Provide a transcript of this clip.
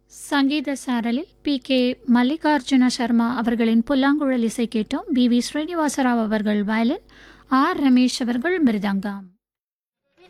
சங்கீத சாரலில் பி.கே. மல்லிகார்ஜுன சர்மா அவர்களின் புல்லாங்குழல் இசை கேட்டோம். பி.வி. ஸ்ரீனிவாசராவ் அவர்கள் வயலின், ஆர். ரமேஷ் அவர்கள் மிருதங்கம்.